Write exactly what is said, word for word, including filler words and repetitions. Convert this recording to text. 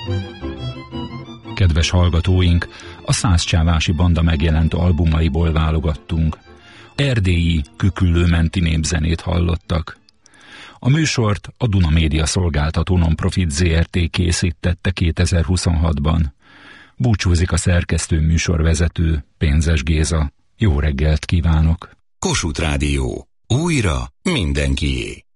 Kedves hallgatóink, a Százcsávási Banda megjelent albumaiból válogattunk. Erdélyi küküllőmenti népzenét hallottak. A műsort a Duna Média Szolgáltató Nonprofit zé er té készítette kétezer-huszonhatban. Búcsúzik a szerkesztő műsorvezető, Pénzes Géza. Jó reggelt kívánok! Kossuth Rádió. Újra mindenkié.